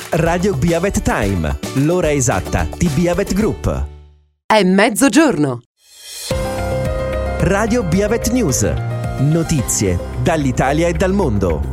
Radio Biavet Time, l'ora esatta di Biavet Group. È mezzogiorno. Radio Biavet News, notizie dall'Italia e dal mondo.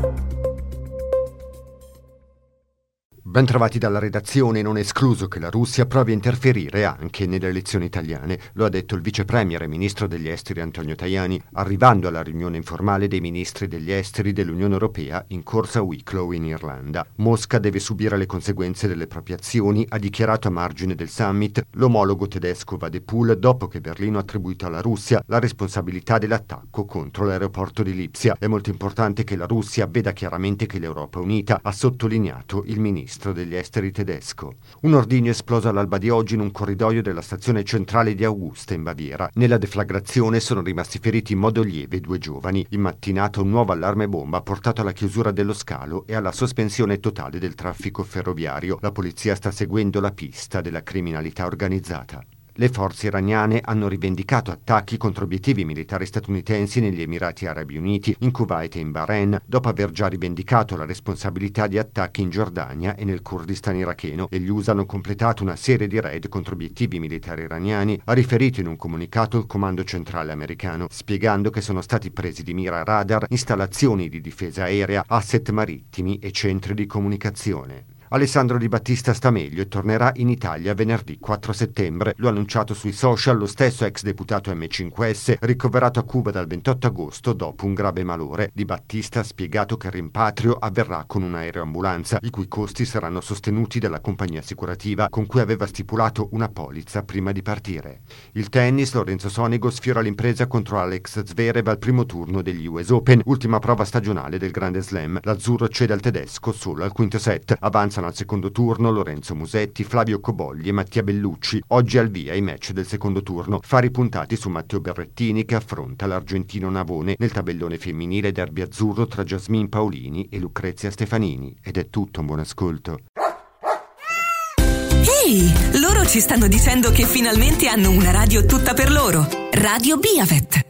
Bentrovati dalla redazione. Non è escluso che la Russia provi a interferire anche nelle elezioni italiane. Lo ha detto il vice premier e ministro degli esteri Antonio Tajani, arrivando alla riunione informale dei ministri degli esteri dell'Unione Europea in corso a Wicklow in Irlanda. Mosca deve subire le conseguenze delle proprie azioni, ha dichiarato a margine del summit l'omologo tedesco Wadepool, dopo che Berlino ha attribuito alla Russia la responsabilità dell'attacco contro l'aeroporto di Lipsia. È molto importante che la Russia veda chiaramente che l'Europa è unita, ha sottolineato il ministro degli esteri tedesco. Un ordigno è esploso all'alba di oggi in un corridoio della stazione centrale di Augusta in Baviera. Nella deflagrazione sono rimasti feriti in modo lieve 2 giovani. In mattinata un nuovo allarme bomba ha portato alla chiusura dello scalo e alla sospensione totale del traffico ferroviario. La polizia sta seguendo la pista della criminalità organizzata. Le forze iraniane hanno rivendicato attacchi contro obiettivi militari statunitensi negli Emirati Arabi Uniti, in Kuwait e in Bahrain, dopo aver già rivendicato la responsabilità di attacchi in Giordania e nel Kurdistan iracheno. E gli USA hanno completato una serie di raid contro obiettivi militari iraniani, ha riferito in un comunicato il Comando Centrale americano, spiegando che sono stati presi di mira radar, installazioni di difesa aerea, asset marittimi e centri di comunicazione. Alessandro Di Battista sta meglio e tornerà in Italia venerdì 4 settembre. Lo ha annunciato sui social lo stesso ex deputato M5S, ricoverato a Cuba dal 28 agosto dopo un grave malore. Di Battista ha spiegato che il rimpatrio avverrà con un'aeroambulanza, i cui costi saranno sostenuti dalla compagnia assicurativa con cui aveva stipulato una polizza prima di partire. Il tennis, Lorenzo Sonego sfiora l'impresa contro Alex Zverev al primo turno degli US Open, ultima prova stagionale del Grande Slam. L'azzurro cede al tedesco solo al quinto set. Avanzano al secondo turno Lorenzo Musetti, Flavio Cobolli e Mattia Bellucci. Oggi al via i match del secondo turno. Fari puntati su Matteo Berrettini che affronta l'argentino Navone. Nel tabellone femminile derby azzurro tra Jasmine Paolini e Lucrezia Stefanini. Ed è tutto, un buon ascolto. Ehi, loro ci stanno dicendo che finalmente hanno una radio tutta per loro. Radio Biavet.